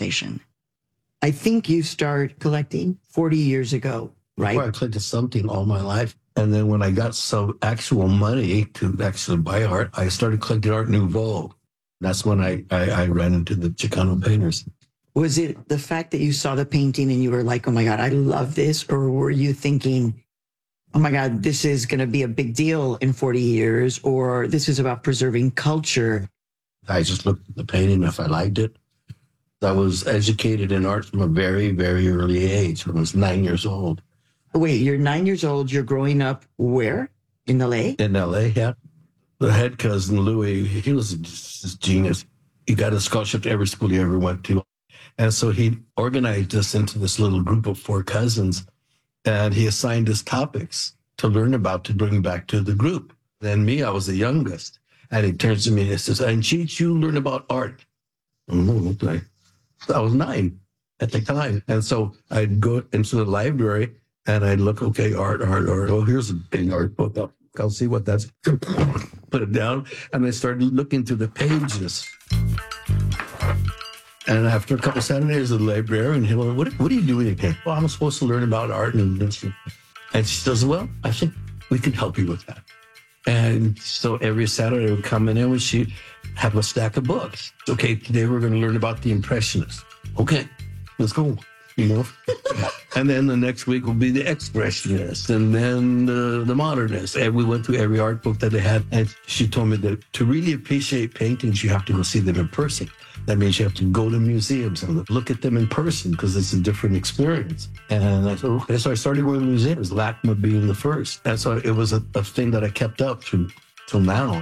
organization. I think you start collecting 40 years ago, right? Before I collected something all my life. And then when I got some actual money to actually buy art, I started collecting Art Nouveau. That's when I ran into the Chicano painters. Was it the fact that you saw the painting and you were like, oh my God, I love this? Or were you thinking, oh my God, this is going to be a big deal in 40 years, or this is about preserving culture? I just looked at the painting if I liked it. I was educated in art from a very, very early age, when I was 9 years old. Wait, you're 9 years old. You're growing up where? In LA? In LA, yeah. The head cousin, Louis, he was just a genius. He got a scholarship to every school he ever went to. And so he organized us into this little group of 4 cousins, and he assigned us topics to learn about to bring back to the group. Then me, I was the youngest. And he turns to me and says, and Cheech, you learn about art. Okay. I was 9 at the time. And so I'd go into the library and I'd look, okay, art. Oh, here's a big art book. I'll see what that's. Put it down. And I started looking through the pages. And after a couple of Saturdays, the librarian, he went, what are you doing again? Well, I'm supposed to learn about art. And she says, well, I think we can help you with that. And so every Saturday would come in and she'd have a stack of books. Okay, today we're going to learn about the Impressionists. Okay, let's go, And then the next week will be the Expressionists, and then the Modernists. And we went through every art book that they had. And she told me that to really appreciate paintings, you have to go see them in person. That means you have to go to museums and look at them in person because it's a different experience. And I said, okay, so I started going to museums, LACMA being the first. And so it was a thing that I kept up till now.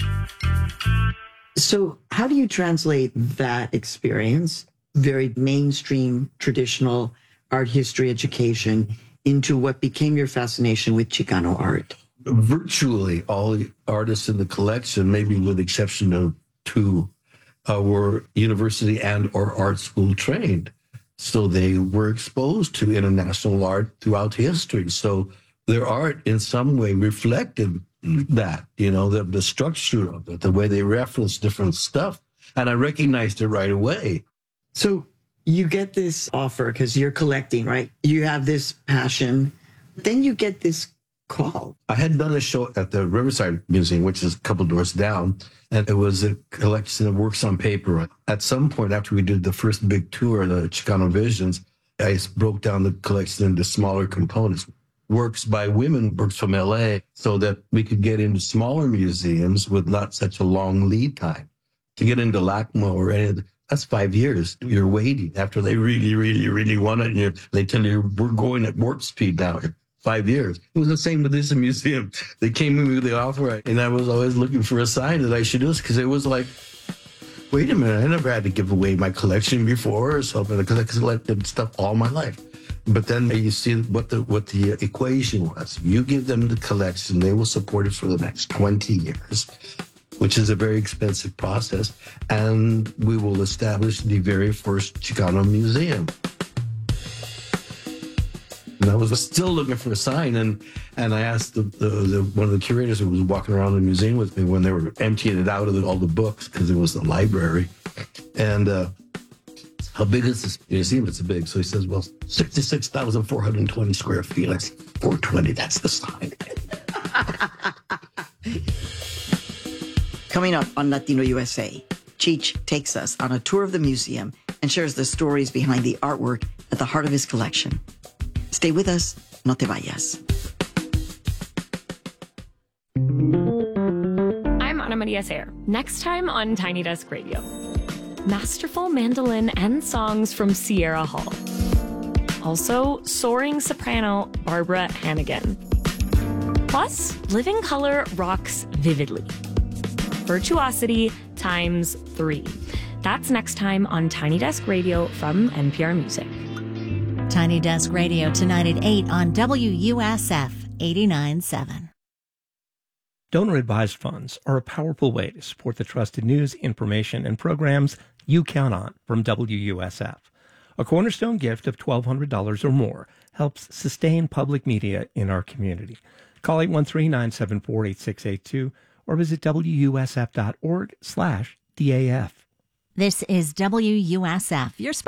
So how do you translate that experience, very mainstream, traditional art history education, into what became your fascination with Chicano art? Virtually all the artists in the collection, maybe with the exception of 2, were university and or art school trained. So they were exposed to international art throughout history. So their art in some way reflected that, the structure of it, the way they reference different stuff. And I recognized it right away. So you get this offer because you're collecting, right? You have this passion. Then you get this call. I had done a show at the Riverside Museum, which is a couple doors down, and it was a collection of works on paper. At some point after we did the first big tour, the Chicano Visions, I broke down the collection into smaller components. Works by women, works from LA, so that we could get into smaller museums with not such a long lead time. To get into LACMA or any, that's 5 years. You're waiting after they really, really, really want it. And they tell you, we're going at warp speed now. 5 years. It was the same with this museum. They came in with the offer, and I was always looking for a sign that I should do this, because it was like, wait a minute, I never had to give away my collection before or something, because I collected stuff all my life. But then you see what the equation was. You give them the collection, they will support it for the next 20 years, which is a very expensive process, and we will establish the very first Chicano museum. And I was still looking for a sign, and I asked the one of the curators who was walking around the museum with me when they were emptying it out of all the books, because it was the library. And how big is this museum? It's big. So he says, well, 66,420 square feet. I said, 420, that's the sign. Coming up on Latino USA, Cheech takes us on a tour of the museum and shares the stories behind the artwork at the heart of his collection. Stay with us, no te vayas. I'm Ana Maria Sayre. Next time on Tiny Desk Radio, masterful mandolin and songs from Sierra Hall. Also, soaring soprano Barbara Hannigan. Plus, Living Color rocks vividly. Virtuosity times 3. That's next time on Tiny Desk Radio from NPR Music. Tiny Desk Radio tonight at 8 on WUSF 89.7. Donor-advised funds are a powerful way to support the trusted news, information, and programs you count on from WUSF. A cornerstone gift of $1,200 or more helps sustain public media in our community. Call 813-974-8682 or visit WUSF.org/DAF. This is WUSF, your